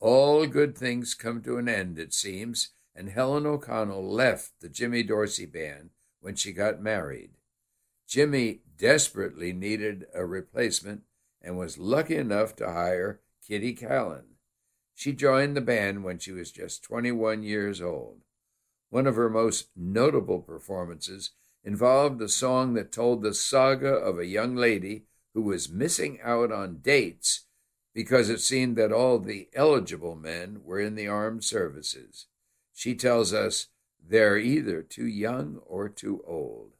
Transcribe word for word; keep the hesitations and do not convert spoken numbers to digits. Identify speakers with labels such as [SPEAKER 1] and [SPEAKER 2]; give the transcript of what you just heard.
[SPEAKER 1] All good things come to an end, it seems, and Helen O'Connell left the Jimmy Dorsey Band when she got married. Jimmy desperately needed a replacement and was lucky enough to hire Kitty Kallen. She joined the band when she was just twenty-one years old. One of her most notable performances involved a song that told the saga of a young lady who was missing out on dates because it seemed that all the eligible men were in the armed services. She tells us they're either too young or too old.